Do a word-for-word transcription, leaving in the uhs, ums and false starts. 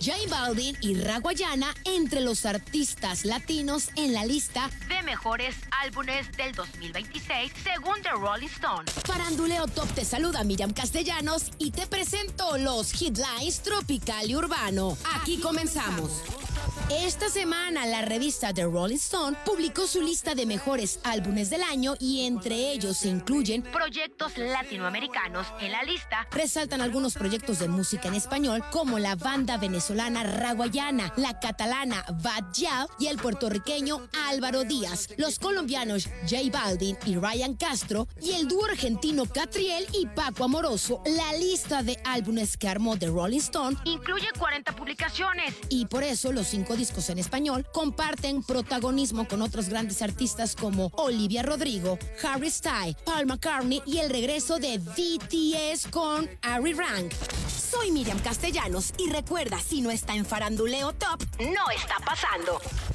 J Balvin y Raguayana entre los artistas latinos en la lista de mejores álbumes del dos mil veintiséis según The Rolling Stone. Faranduleo Top te saluda Miriam Castellanos y te presento los headlines tropical y urbano. Aquí comenzamos. Esta semana la revista The Rolling Stone publicó su lista de mejores álbumes del año y entre ellos se incluyen proyectos latinoamericanos. En la lista resaltan algunos proyectos de música en español como la banda venezolana Raguayana, la catalana Bad Yal y el puertorriqueño Álvaro Díaz, los colombianos J Balvin y Ryan Castro y el dúo argentino Catriel y Paco Amoroso. La lista de álbumes que armó The Rolling Stone incluye cuarenta publicaciones y por eso los cinco discos en español comparten protagonismo con otros grandes artistas como Olivia Rodrigo, Harry Styles, Paul McCartney y el regreso de B T S con Ari Rank. Soy Miriam Castellanos y recuerda, si no está en Faranduleo Top, no está pasando.